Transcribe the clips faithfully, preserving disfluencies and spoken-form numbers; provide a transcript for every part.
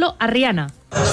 ejemplo, a Rihanna.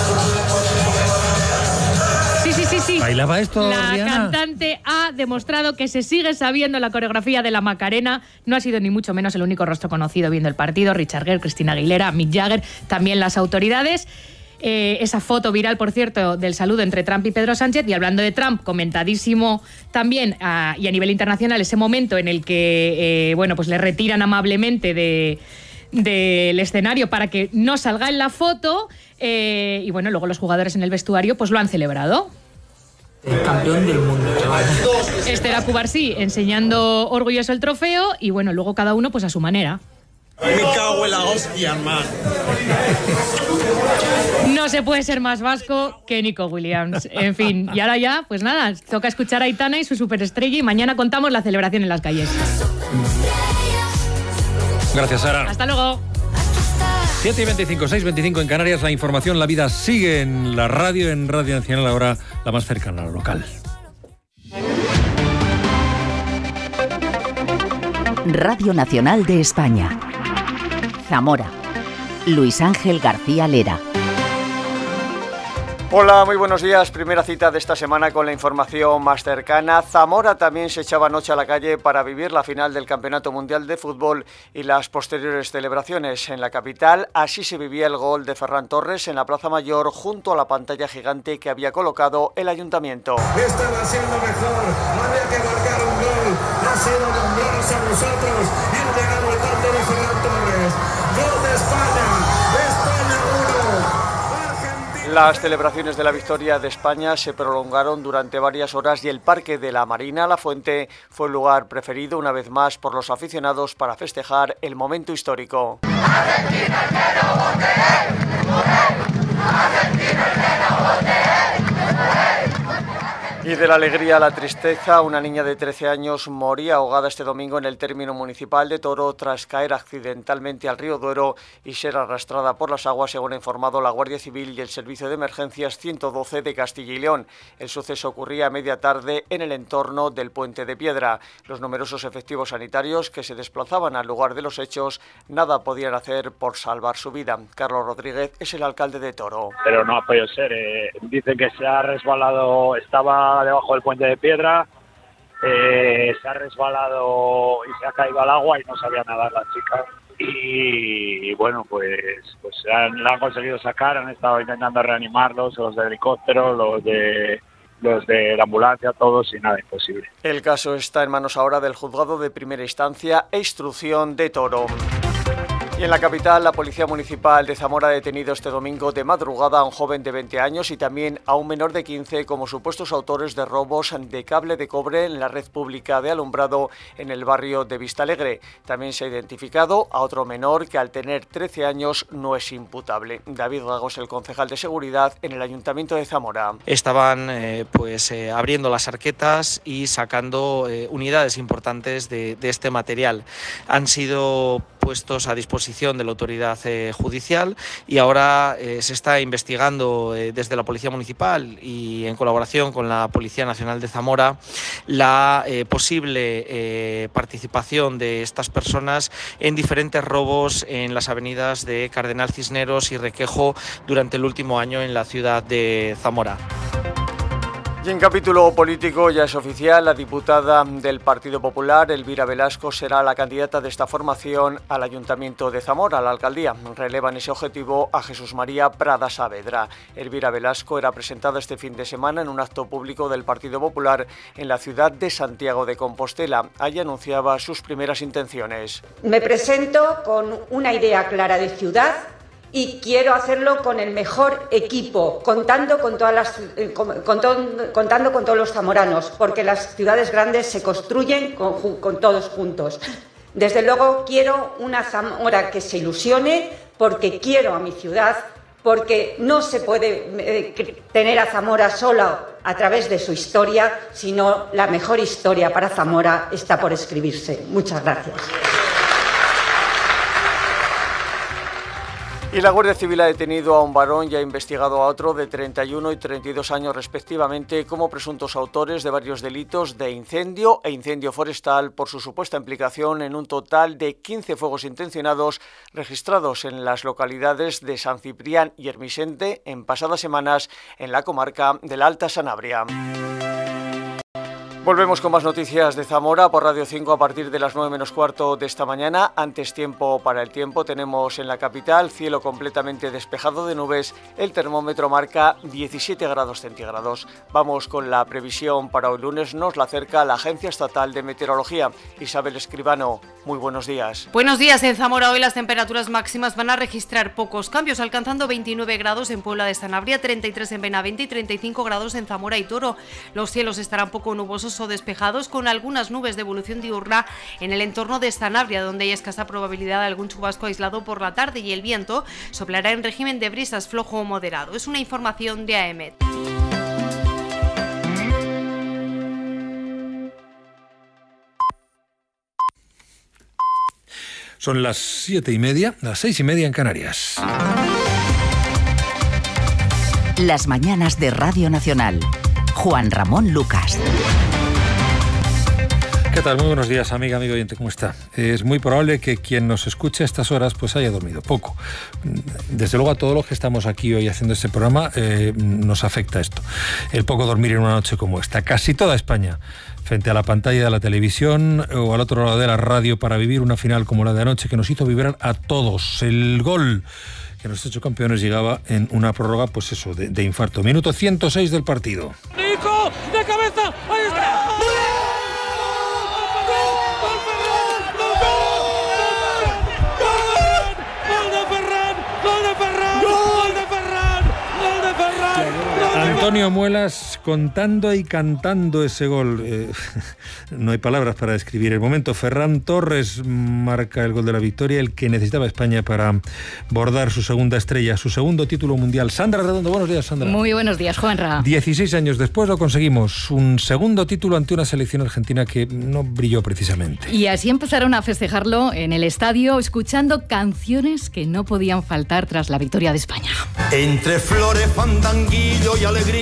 Sí, sí, sí, sí. ¿Bailaba esto, La Rihanna? cantante ha demostrado que se sigue sabiendo la coreografía de la Macarena. No ha sido ni mucho menos el único rostro conocido viendo el partido. Richard Gere, Christina Aguilera, Mick Jagger, también las autoridades. Eh, esa foto viral, por cierto, del saludo entre Trump y Pedro Sánchez. Y hablando de Trump, comentadísimo también a, y a nivel internacional ese momento en el que eh, bueno, pues le retiran amablemente de, del escenario para que no salga en la foto. Eh, y bueno, luego los jugadores en el vestuario pues lo han celebrado. El campeón del mundo, chaval. Este era Cubarsí enseñando orgulloso el trofeo y bueno, luego cada uno pues a su manera. Me cago en la hostia, man. No se puede ser más vasco que Nico Williams. En fin, y ahora ya, pues nada, toca escuchar a Aitana y su superestrella y mañana contamos la celebración en las calles. Gracias, Sara. Hasta luego. siete y veinticinco, seis y veinticinco en Canarias. La información, la vida sigue en la radio, en Radio Nacional, ahora la más cercana, la local. Radio Nacional de España. Zamora. Luis Ángel García Lera. Hola, muy buenos días. Primera cita de esta semana con la información más cercana. Zamora también se echaba anoche a la calle para vivir la final del Campeonato Mundial de Fútbol y las posteriores celebraciones. En la capital, así se vivía el gol de Ferran Torres en la Plaza Mayor junto a la pantalla gigante que había colocado el ayuntamiento. Estaba siendo mejor, había que marcar un gol, ha sido nombrados a nosotros y ha llegado el gol de Ferran Torres. Gol de España, España uno. Las celebraciones de la victoria de España se prolongaron durante varias horas y el Parque de la Marina, La Fuente, fue el lugar preferido una vez más por los aficionados para festejar el momento histórico. Argentina, el que no vote él, Argentina, el que no vote él. Y de la alegría a la tristeza, una niña de trece años moría ahogada este domingo en el término municipal de Toro tras caer accidentalmente al río Duero y ser arrastrada por las aguas, según ha informado la Guardia Civil y el Servicio de Emergencias ciento doce de Castilla y León. El suceso ocurría a media tarde en el entorno del Puente de Piedra. Los numerosos efectivos sanitarios que se desplazaban al lugar de los hechos nada podían hacer por salvar su vida. Carlos Rodríguez es el alcalde de Toro. Pero no ha podido ser. Eh, dice que se ha resbalado, estaba debajo del Puente de Piedra, eh, se ha resbalado y se ha caído al agua y no sabía nadar la chica. Y, y bueno, pues, pues han, la han conseguido sacar, han estado intentando reanimarlos, los de helicóptero, los de... los de la ambulancia, todos, y nada, imposible. El caso está en manos ahora del juzgado de primera instancia e instrucción de Toro. Y en la capital, la Policía Municipal de Zamora ha detenido este domingo de madrugada a un joven de veinte años y también a un menor de quince como supuestos autores de robos de cable de cobre en la red pública de alumbrado en el barrio de Vistalegre. También se ha identificado a otro menor que al tener trece años no es imputable. David Gagos, el concejal de Seguridad en el Ayuntamiento de Zamora. Estaban eh, pues eh, abriendo las arquetas y sacando eh, unidades importantes de, de este material. Han sido puestos a disposición de la autoridad eh, judicial y ahora eh, se está investigando eh, desde la Policía Municipal y en colaboración con la Policía Nacional de Zamora la eh, posible eh, participación de estas personas en diferentes robos en las avenidas de Cardenal Cisneros y Requejo durante el último año en la ciudad de Zamora. Y en capítulo político ya es oficial, la diputada del Partido Popular, Elvira Velasco, será la candidata de esta formación al Ayuntamiento de Zamora, a la alcaldía. Releva en ese objetivo a Jesús María Prada Saavedra. Elvira Velasco era presentada este fin de semana en un acto público del Partido Popular en la ciudad de Santiago de Compostela. Allí anunciaba sus primeras intenciones. Me presento con una idea clara de ciudad y quiero hacerlo con el mejor equipo, contando con todas las, con, con to, contando con todos los zamoranos, porque las ciudades grandes se construyen con, con todos juntos. Desde luego quiero una Zamora que se ilusione, porque quiero a mi ciudad, porque no se puede eh, tener a Zamora sola a través de su historia, sino la mejor historia para Zamora está por escribirse. Muchas gracias. Y la Guardia Civil ha detenido a un varón y ha investigado a otro de treinta y uno y treinta y dos años respectivamente como presuntos autores de varios delitos de incendio e incendio forestal por su supuesta implicación en un total de quince fuegos intencionados registrados en las localidades de San Ciprián y Hermisente en pasadas semanas en la comarca de la Alta Sanabria. Volvemos con más noticias de Zamora por Radio cinco a partir de las nueve menos cuarto de esta mañana. Antes tiempo para el tiempo, tenemos en la capital cielo completamente despejado de nubes, el termómetro marca diecisiete grados centígrados. Vamos con la previsión para hoy lunes, nos la acerca la Agencia Estatal de Meteorología. Isabel Escribano, muy buenos días. Buenos días. En Zamora hoy las temperaturas máximas van a registrar pocos cambios, alcanzando veintinueve grados en Puebla de Sanabria, treinta y tres en Benavente y treinta y cinco grados en Zamora y Toro. Los cielos estarán poco nubosos o despejados con algunas nubes de evolución diurna en el entorno de Sanabria, donde hay escasa probabilidad de algún chubasco aislado por la tarde, y el viento soplará en régimen de brisas flojo o moderado. Es una información de A E M E T. Son las siete y media, las seis y media en Canarias. Las mañanas de Radio Nacional. Juan Ramón Lucas. ¿Qué tal? Muy buenos días, amiga, amigo oyente, ¿cómo está? Es muy probable que quien nos escuche a estas horas pues haya dormido poco. Desde luego a todos los que estamos aquí hoy haciendo este programa eh, nos afecta esto. El poco dormir en una noche como esta. Casi toda España frente a la pantalla de la televisión o al otro lado de la radio para vivir una final como la de anoche que nos hizo vibrar a todos. El gol que nos ha hecho campeones llegaba en una prórroga, pues eso, de, de infarto. Minuto ciento seis del partido. ¡Nico! ¡De cabeza! ¡Ahí está! Antonio Muelas contando y cantando ese gol. Eh, no hay palabras para describir el momento. Ferran Torres marca el gol de la victoria, el que necesitaba España para bordar su segunda estrella, su segundo título mundial. Sandra Redondo, buenos días, Sandra. Muy buenos días, Juanra. dieciséis años después lo conseguimos, un segundo título ante una selección argentina que no brilló precisamente. Y así empezaron a festejarlo en el estadio, escuchando canciones que no podían faltar tras la victoria de España. Entre flores, fandanguillo y alegría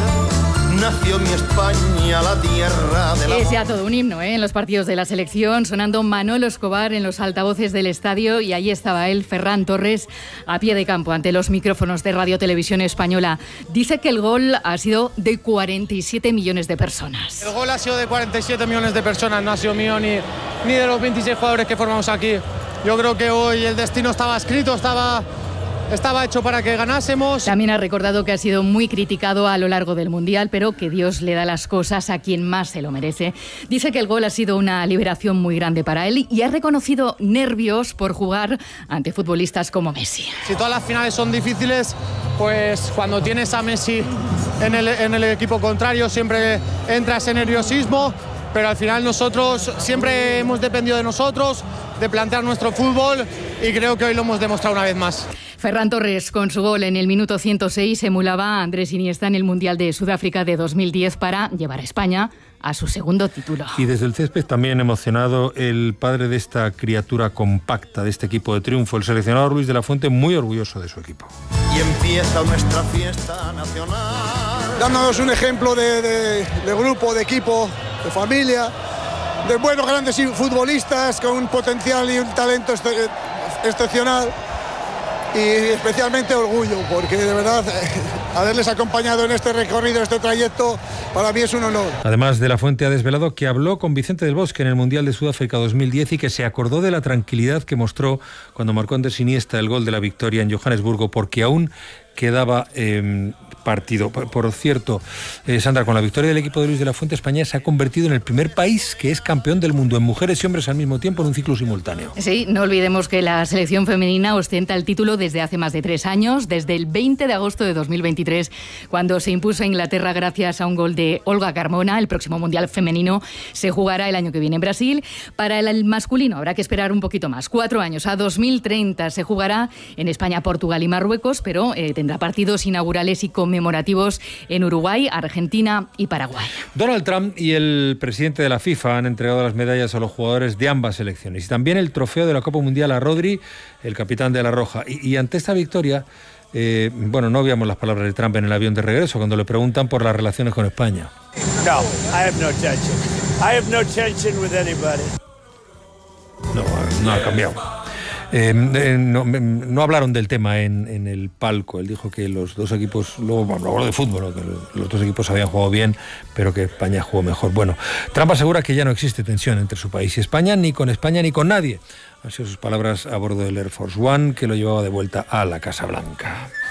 nació mi España, la tierra de la... Es ya todo un himno, ¿eh? En los partidos de la selección, sonando Manolo Escobar en los altavoces del estadio, y allí estaba él, Ferran Torres, a pie de campo ante los micrófonos de Radio Televisión Española. Dice que el gol ha sido de cuarenta y siete millones de personas. El gol ha sido de cuarenta y siete millones de personas, no ha sido mío ni, ni de los veintiséis jugadores que formamos aquí. Yo creo que hoy el destino estaba escrito, estaba... Estaba hecho para que ganásemos. También ha recordado que ha sido muy criticado a lo largo del Mundial, pero que Dios le da las cosas a quien más se lo merece. Dice que el gol ha sido una liberación muy grande para él y ha reconocido nervios por jugar ante futbolistas como Messi. Si todas las finales son difíciles, pues cuando tienes a Messi en el, en el equipo contrario siempre entra ese nerviosismo, pero al final nosotros siempre hemos dependido de nosotros, de plantear nuestro fútbol, y creo que hoy lo hemos demostrado una vez más. Ferran Torres, con su gol en el minuto ciento seis, emulaba a Andrés Iniesta en el Mundial de Sudáfrica de dos mil diez para llevar a España a su segundo título. Y desde el césped también emocionado el padre de esta criatura compacta, de este equipo de triunfo, el seleccionador Luis de la Fuente, muy orgulloso de su equipo. Y empieza nuestra fiesta nacional. Dándonos un ejemplo de, de, de grupo, de equipo, de familia, de buenos grandes futbolistas con un potencial y un talento ex excepcional. Y especialmente orgullo, porque de verdad haberles acompañado en este recorrido, este trayecto, para mí es un honor. Además, de la Fuente ha desvelado que habló con Vicente del Bosque en el Mundial de Sudáfrica dos mil diez y que se acordó de la tranquilidad que mostró cuando marcó Andrés Iniesta el gol de la victoria en Johannesburgo, porque aún quedaba eh, partido. Por, por cierto, eh, Sandra, con la victoria del equipo de Luis de la Fuente, España se ha convertido en el primer país que es campeón del mundo en mujeres y hombres al mismo tiempo en un ciclo simultáneo. Sí, no olvidemos que la selección femenina ostenta el título desde hace más de tres años, desde el veinte de agosto de dos mil veintitrés, cuando se impuso a Inglaterra gracias a un gol de Olga Carmona. El próximo Mundial femenino se jugará el año que viene en Brasil. Para el masculino habrá que esperar un poquito más, cuatro años, a dos mil treinta se jugará en España, Portugal y Marruecos, pero eh, tendrá partidos inaugurales y con conmemorativos en Uruguay, Argentina y Paraguay. Donald Trump y el presidente de la FIFA han entregado las medallas a los jugadores de ambas selecciones y también el trofeo de la Copa Mundial a Rodri, el capitán de la Roja. Y, y ante esta victoria, eh, bueno, no obviamos las palabras de Trump en el avión de regreso cuando le preguntan por las relaciones con España. No, I have no tension. I have no tension with anybody. No, no ha cambiado. Eh, eh, no, no hablaron del tema en, en el palco. Él dijo que los dos equipos, luego bueno, habló de fútbol, ¿no? Que los dos equipos habían jugado bien, pero que España jugó mejor. Bueno, Trump asegura que ya no existe tensión entre su país y España, ni con España ni con nadie. Han sido sus palabras a bordo del Air Force One, que lo llevaba de vuelta a la Casa Blanca.